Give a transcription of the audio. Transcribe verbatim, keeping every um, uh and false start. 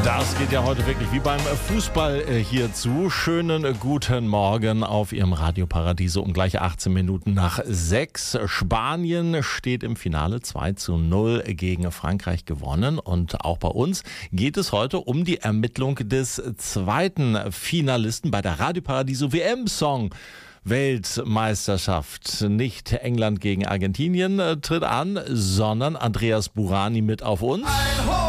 Das geht ja heute wirklich wie beim Fußball hier zu. Schönen guten Morgen auf Ihrem Radio Paradiso um gleich achtzehn Minuten nach sechs. Spanien steht im Finale zwei zu null gegen Frankreich gewonnen. Und auch bei uns geht es heute um die Ermittlung des zweiten Finalisten bei der Radio Paradiso W M-Song. Weltmeisterschaft. Nicht England gegen Argentinien äh, tritt an, sondern Andreas Burani mit auf uns.